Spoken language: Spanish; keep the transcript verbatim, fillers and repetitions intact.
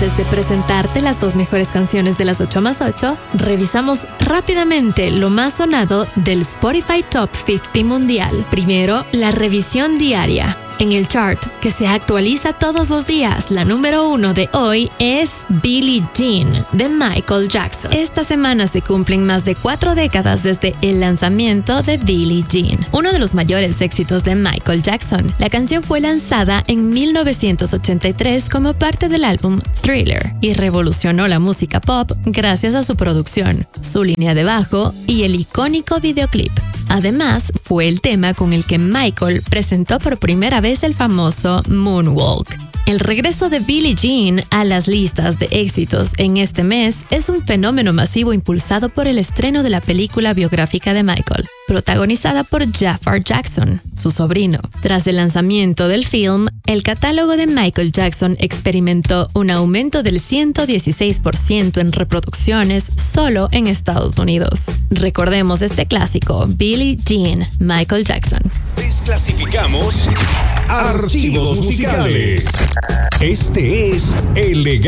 antes de presentarte las dos mejores canciones de las ocho más ocho, revisamos rápidamente lo más sonado del Spotify Top cincuenta Mundial. Primero, la revisión diaria. En el chart, que se actualiza todos los días, la número uno de hoy es Billie Jean, de Michael Jackson. Esta semana se cumplen más de cuatro décadas desde el lanzamiento de Billie Jean, uno de los mayores éxitos de Michael Jackson. La canción fue lanzada en mil novecientos ochenta y tres como parte del álbum Thriller y revolucionó la música pop gracias a su producción, su línea de bajo y el icónico videoclip. Además, fue el tema con el que Michael presentó por primera vez el famoso Moonwalk. El regreso de Billie Jean a las listas de éxitos en este mes es un fenómeno masivo impulsado por el estreno de la película biográfica de Michael, protagonizada por Jafar Jackson, su sobrino. Tras el lanzamiento del film, el catálogo de Michael Jackson experimentó un aumento del ciento dieciséis por ciento en reproducciones solo en Estados Unidos. Recordemos este clásico, Billie Jean, Michael Jackson. Desclasificamos archivos musicales. Este es el legado